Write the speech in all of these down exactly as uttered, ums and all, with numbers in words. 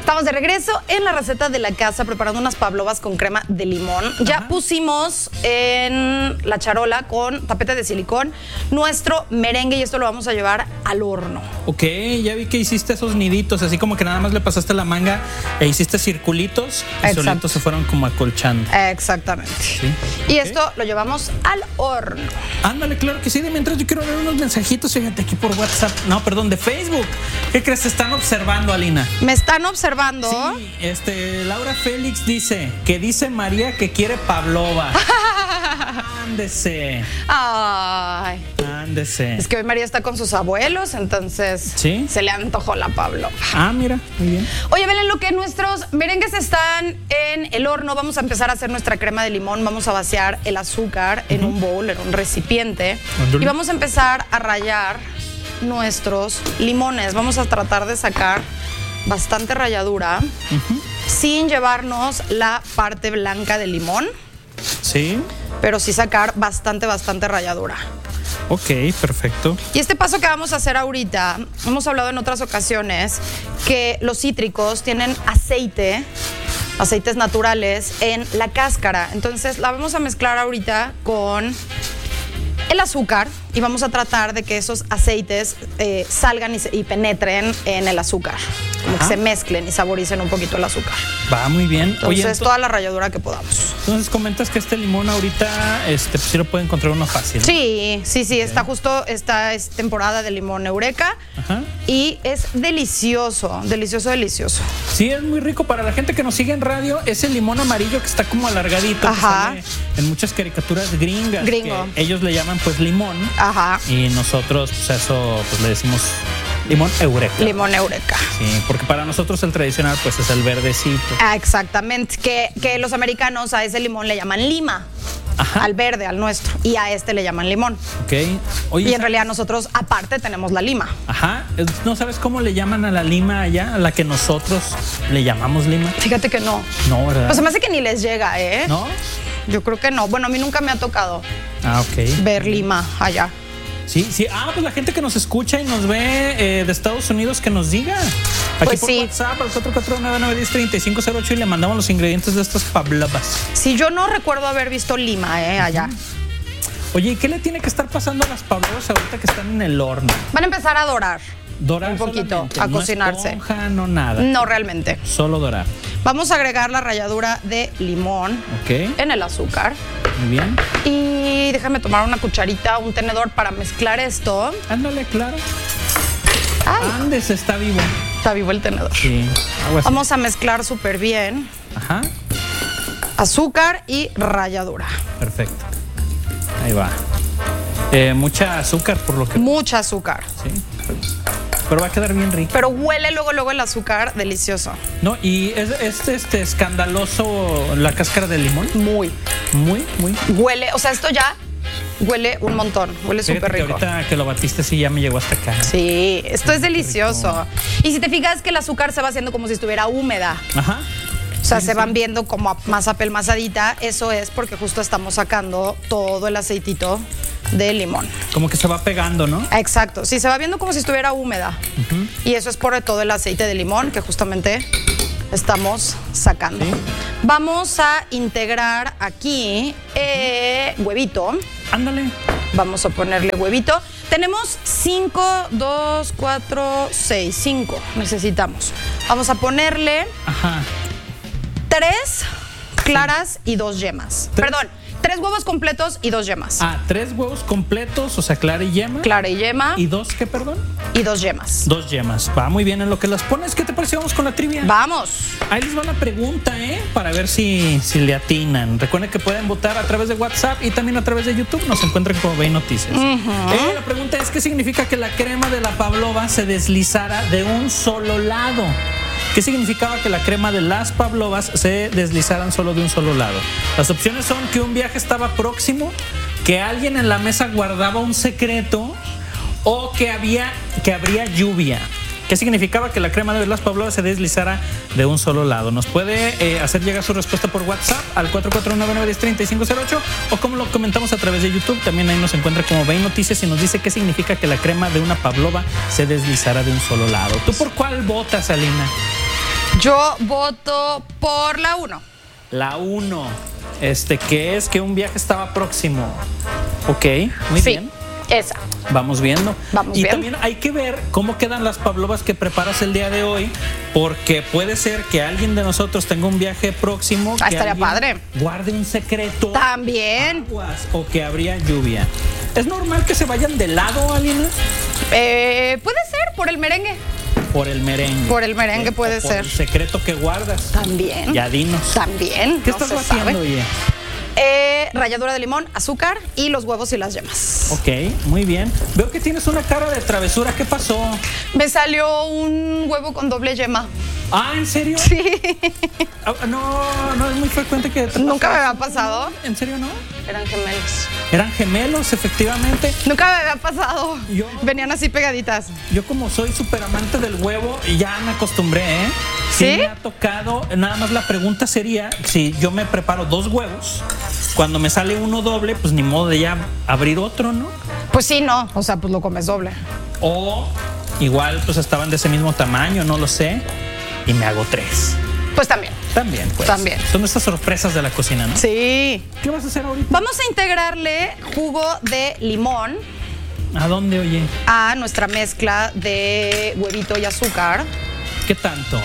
Estamos de regreso en la receta de la casa preparando unas pavlovas con crema de limón. Ajá. Ya pusimos en la charola con tapete de silicón nuestro merengue y esto lo vamos a llevar al horno. Ok, ya vi que hiciste esos niditos, así como que nada más le pasaste la manga e hiciste circulitos y Exacto. solitos se fueron como acolchando. Exactamente. ¿Sí? Y okay. esto lo llevamos al horno. Ándale, claro que sí. De mientras yo quiero ver unos mensajitos, fíjate aquí por WhatsApp. No, perdón, de Facebook. ¿Qué crees? Te están observando, Alina. ¿Me están observando? Sí, este, Laura Félix dice que dice María que quiere pavlova. Ándese. Ay. Ándese. Es que hoy María está con sus abuelos, entonces ¿Sí? se le antojó la pavlova. Ah, mira, muy bien. Oye, Belén, lo que nuestros merengues están en el horno, vamos a empezar a hacer nuestra crema de limón. Vamos a vaciar el azúcar en uh-huh. un bowl, en un recipiente. Uh-huh. Y vamos a empezar a rallar nuestros limones. Vamos a tratar de sacar bastante ralladura uh-huh. sin llevarnos la parte blanca del limón. Sí. Pero sí sacar bastante, bastante ralladura. Ok, perfecto. Y este paso que vamos a hacer ahorita, hemos hablado en otras ocasiones que los cítricos tienen aceite, aceites naturales en la cáscara. Entonces la vamos a mezclar ahorita con el azúcar y vamos a tratar de que esos aceites eh, salgan y, se, y penetren en el azúcar. Como Ajá. que se mezclen y saboricen un poquito el azúcar. Va muy bien. Entonces, Oye, entonces toda la ralladura que podamos. Entonces comentas que este limón ahorita, este, pues sí lo puede encontrar uno fácil, ¿no? Sí, sí, sí, está justo, esta es temporada de limón Eureka. Ajá. Y es delicioso, delicioso, delicioso. Sí, es muy rico. Para la gente que nos sigue en radio, es el limón amarillo que está como alargadito. Ajá. Que sale en muchas caricaturas gringas. Gringo. Que ellos le llaman pues limón. Ajá. Y nosotros, pues eso, pues le decimos limón Eureka. Limón Eureka. Sí, porque para nosotros el tradicional pues es el verdecito. Ah, exactamente, que, que los americanos a ese limón le llaman lima. Ajá. Al verde, al nuestro. Y a este le llaman limón. Ok. Oye, y en realidad nosotros aparte tenemos la lima. Ajá. ¿No sabes cómo le llaman a la lima allá? A la que nosotros le llamamos lima. Fíjate que no. No, ¿verdad? Pues se me hace que ni les llega, ¿eh? ¿No? Yo creo que no. Bueno, a mí nunca me ha tocado ah, ok. ver lima allá. Sí, sí. Ah, pues la gente que nos escucha y nos ve eh, de Estados Unidos que nos diga. Aquí pues por sí. WhatsApp al cuatro cuatro nueve nueve uno cero tres cinco cero ocho y le mandamos los ingredientes de estas pavlovas. Sí, yo no recuerdo haber visto lima, ¿eh? Allá. Oye, ¿y qué le tiene que estar pasando a las pavlovas ahorita que están en el horno? Van a empezar a dorar. Dorar un poquito, solamente. a no cocinarse. Esponja, no nada. No realmente. Solo dorar. Vamos a agregar la ralladura de limón okay. en el azúcar. Muy bien. Y déjame tomar una cucharita, un tenedor para mezclar esto. Ándale, claro. Ay. Andes, está vivo. Está vivo el tenedor. Sí. Vamos a mezclar súper bien. Ajá. Azúcar y ralladura. Perfecto. Ahí va. Eh, mucha azúcar por lo que... Mucha azúcar. Sí. Pero va a quedar bien rico. Pero huele luego, luego el azúcar delicioso. No, y es, es este escandaloso la cáscara de limón. Muy. Muy, muy. Huele, o sea, esto ya huele un montón. Huele súper rico. Ahorita que lo batiste sí ya me llegó hasta acá. Sí, esto es delicioso. Y si te fijas que el azúcar se va haciendo como si estuviera húmeda. Ajá. O sea, sí, se sí. van viendo como más apelmazadita. Eso es porque justo estamos sacando todo el aceitito de limón. Como que se va pegando, ¿no? Exacto. Sí, se va viendo como si estuviera húmeda. Uh-huh. Y eso es por todo el aceite de limón que justamente estamos sacando. ¿Sí? Vamos a integrar aquí eh, huevito. Ándale. Vamos a ponerle huevito. Tenemos cinco, dos, cuatro, seis. cinco necesitamos. Vamos a ponerle... Ajá. Tres claras sí. y dos yemas. ¿Tres? Perdón, tres huevos completos y dos yemas. Ah, tres huevos completos, o sea, clara y yema. Clara y yema. ¿Y dos qué, perdón? Y dos yemas. Dos yemas. Va muy bien en lo que las pones. ¿Qué te parece? Vamos con la trivia. Vamos. Ahí les va la pregunta, ¿eh? Para ver si, si le atinan. Recuerden que pueden votar a través de WhatsApp y también a través de YouTube. Nos encuentran como Ve Noticias. Uh-huh. eh, la pregunta es, ¿qué significa que la crema de la pavlova se deslizara de un solo lado? ¿Qué significaba que la crema de las pavlovas se deslizaran solo de un solo lado? Las opciones son que un viaje estaba próximo, que alguien en la mesa guardaba un secreto o que había que habría lluvia. ¿Qué significaba que la crema de las pavlovas se deslizara de un solo lado? Nos puede eh, hacer llegar su respuesta por WhatsApp al cuatro cuatro nueve nueve uno cero tres cinco cero ocho o como lo comentamos a través de YouTube. También ahí nos encuentra como Ve Noticias y nos dice qué significa que la crema de una pavlova se deslizara de un solo lado. ¿Tú por cuál votas, Alina? Yo voto por la uno. La uno, este, que es que un viaje estaba próximo. Ok, muy sí, bien. Esa. Vamos viendo. Vamos y viendo. también hay que ver cómo quedan las pavlovas que preparas el día de hoy, porque puede ser que alguien de nosotros tenga un viaje próximo. Ah, que estaría padre. Guarde un secreto. También. Aguas, o que habría lluvia. ¿Es normal que se vayan de lado, Alina? Eh, puede ser, por el merengue. Por el merengue. Por el merengue Eh, puede o por ser. el secreto que guardas. También. Ya dinos. También. ¿Qué no estás se haciendo, sabe. oye? Eh, ralladura de limón, azúcar y los huevos y las yemas. Ok, muy bien. Veo que tienes una cara de travesura. ¿Qué pasó? Me salió un huevo con doble yema. Ah, ¿en serio? Sí. Ah, no, no es muy frecuente que... te Nunca me pase había eso. pasado. ¿En serio no? Eran gemelos. Eran gemelos, efectivamente. Nunca me había pasado. Yo- Venían así pegaditas. Yo como soy súper amante del huevo, ya me acostumbré, ¿eh? ¿Sí? me ha tocado. Nada más la pregunta sería, si yo me preparo dos huevos, cuando me sale uno doble, pues ni modo de ya abrir otro, ¿no? Pues sí, no. O sea, pues lo comes doble. O igual pues estaban de ese mismo tamaño, no lo sé, y me hago tres. Pues también. También, pues. También. Son estas sorpresas de la cocina, ¿no? Sí. ¿Qué vas a hacer ahorita? Vamos a integrarle jugo de limón ¿A dónde, oye? a nuestra mezcla de huevito y azúcar. ¿Qué tanto?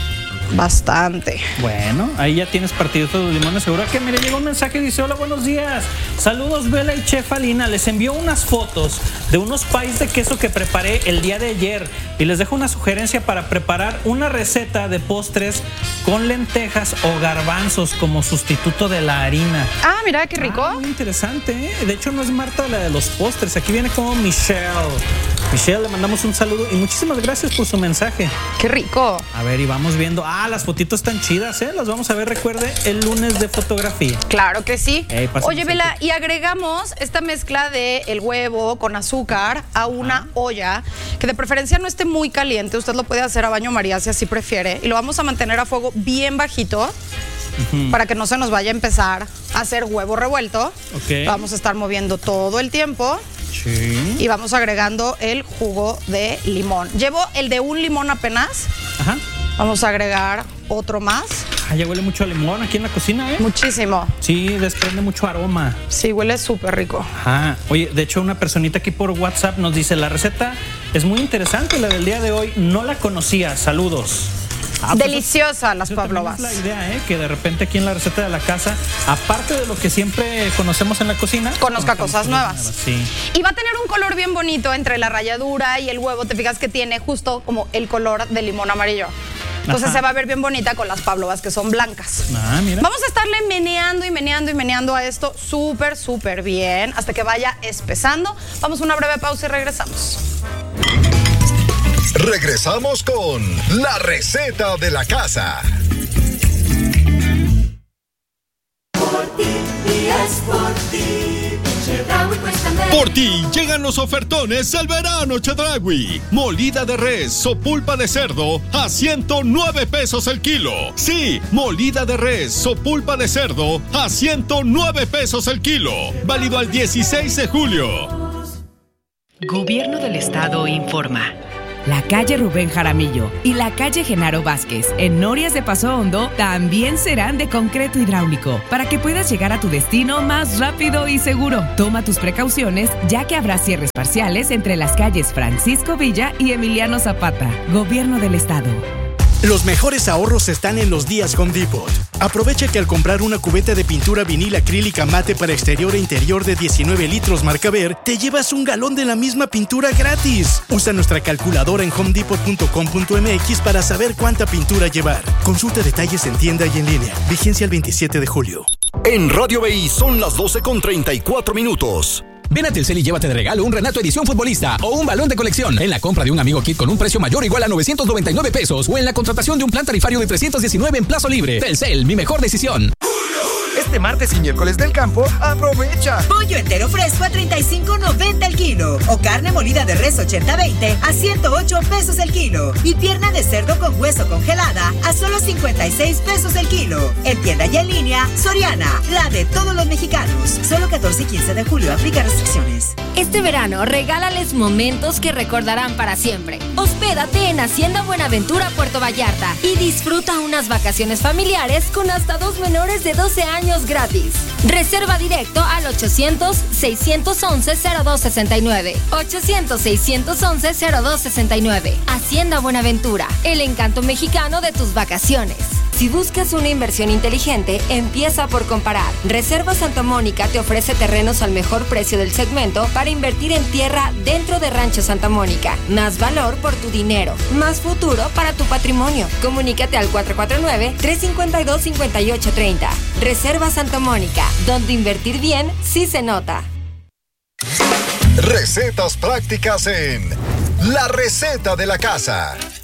Bastante. Bueno, ahí ya tienes partidos de los limones. Seguro que, mire, llegó un mensaje y dice: hola, buenos días. Saludos, Vela y Chef Alina. Les envió unas fotos de unos pies de queso que preparé el día de ayer. Y les dejo una sugerencia para preparar una receta de postres con lentejas o garbanzos como sustituto de la harina. Ah, mira qué rico. Ah, muy interesante, ¿eh? De hecho, no es Marta la de los postres. Aquí viene como Michelle. Michelle, le mandamos un saludo y muchísimas gracias por su mensaje. Qué rico. A ver, y vamos viendo. Ah, las fotitos están chidas, ¿eh? Las vamos a ver, recuerde, el lunes de fotografía. Claro que sí. Ey, pásame Oye, ese Vela, poquito. y agregamos esta mezcla de el huevo con azúcar a una olla que de preferencia no esté muy caliente. Usted lo puede hacer a baño María si así prefiere. Y lo vamos a mantener a fuego bien bajito para que no se nos vaya a empezar a hacer huevo revuelto. Ok. Lo vamos a estar moviendo todo el tiempo. Sí. Y vamos agregando el jugo de limón. Llevo el de un limón apenas. Ajá. Vamos a agregar otro más. Ah, ya huele mucho a limón aquí en la cocina, ¿eh? Muchísimo. Sí, desprende mucho aroma. Sí, huele súper rico. Ajá. Oye, de hecho, una personita aquí por WhatsApp nos dice: la receta es muy interesante, la del día de hoy. No la conocía. Saludos. Ah, pues, Deliciosa las Eso también pavlovas. es la idea, ¿eh? Que de repente aquí en la receta de la casa, aparte de lo que siempre conocemos en la cocina, Conozca conozcamos cosas nuevas. Sí. Y va a tener un color bien bonito entre la ralladura y el huevo. Te fijas que tiene justo como el color de limón amarillo. Entonces Ajá. se va a ver bien bonita con las pavlovas que son blancas. Ah, mira. Vamos a estarle meneando y meneando y meneando a esto súper, súper bien hasta que vaya espesando. Vamos a una breve pausa y regresamos. Regresamos con la receta de la casa. Por ti llegan los ofertones del verano Chedraui. Molida de res o pulpa de cerdo a ciento nueve pesos el kilo. Sí, molida de res o pulpa de cerdo a ciento nueve pesos el kilo. Válido al dieciséis de julio. Gobierno del Estado informa. La calle Rubén Jaramillo y la calle Genaro Vázquez en Norias de Paso Hondo también serán de concreto hidráulico para que puedas llegar a tu destino más rápido y seguro. Toma tus precauciones ya que habrá cierres parciales entre las calles Francisco Villa y Emiliano Zapata. Gobierno del Estado. Los mejores ahorros están en los días Home Depot. Aprovecha que al comprar una cubeta de pintura vinil acrílica mate para exterior e interior de diecinueve litros marca Ver, te llevas un galón de la misma pintura gratis. Usa nuestra calculadora en home depot punto com punto m x para saber cuánta pintura llevar. Consulta detalles en tienda y en línea. Vigencia el veintisiete de julio. En Radio B I son las doce con treinta y cuatro minutos. Ven a Telcel y llévate de regalo un Renato Edición Futbolista o un balón de colección en la compra de un Amigo Kit con un precio mayor o igual a novecientos noventa y nueve pesos o en la contratación de un plan tarifario de trescientos diecinueve en plazo libre. Telcel, mi mejor decisión. Este este martes y miércoles del campo, aprovecha. Pollo entero fresco a treinta y cinco noventa el kilo. O carne molida de res ochenta veinte a ciento ocho pesos el kilo. Y pierna de cerdo con hueso congelada a solo cincuenta y seis pesos el kilo. En tienda y en línea, Soriana, la de todos los mexicanos. Solo catorce y quince de julio, aplica restricciones. Este verano, regálales momentos que recordarán para siempre. Hospédate en Hacienda Buenaventura, Puerto Vallarta y disfruta unas vacaciones familiares con hasta dos menores de doce años gratis. Reserva directo al ochocientos, seiscientos once, cero dos sesenta y nueve. ochocientos, seiscientos once, cero dos sesenta y nueve. Hacienda Buenaventura, el encanto mexicano de tus vacaciones. Si buscas una inversión inteligente, empieza por comparar. Reserva Santa Mónica te ofrece terrenos al mejor precio del segmento para invertir en tierra dentro de Rancho Santa Mónica. Más valor por tu dinero, más futuro para tu patrimonio. Comunícate al cuatro cuatro nueve, tres cinco dos, cinco ocho tres cero. Reserva Santa Mónica, donde invertir bien sí se nota. Recetas prácticas en La Receta de la Casa.